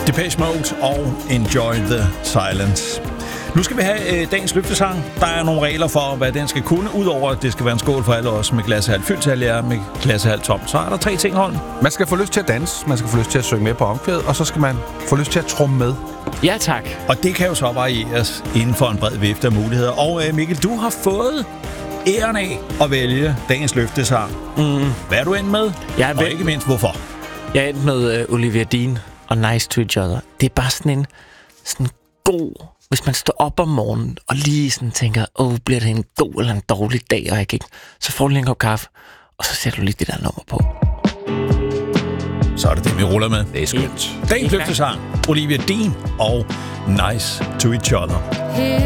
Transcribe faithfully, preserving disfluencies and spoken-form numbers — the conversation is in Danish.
Depeche Mode og Enjoy the Silence. Nu skal vi have øh, dagens løftesang. Der er nogle regler for, hvad den skal kunne. Udover at det skal være en skål for alle os med glas halvt fyldt til alle jer med glas halvt tomt. Så er der tre ting, Holm. Man skal få lyst til at danse, man skal få lyst til at synge med på omkvædet, og så skal man få lyst til at tromme med. Ja, tak. Og det kan jo så varieres inden for en bred vifte af muligheder. Og øh, Mikkel, du har fået æren af at vælge dagens løftesang. Mm. Hvad er du endt med? Jeg er og ikke mindst, hvorfor? Jeg er endt med uh, Olivia Dean og Nice to Each Other. Det er bare sådan en sådan god... Hvis man står op om morgenen og lige sådan tænker, åh, bliver det en god eller en dårlig dag, og jeg kan ikke, så får du lige en kop kaffe, og så sætter du lige det der nummer på. Så er det det, vi ruller med. Det er skønt. Dagens løftesang, Olivia Dean og Nice to Each Other.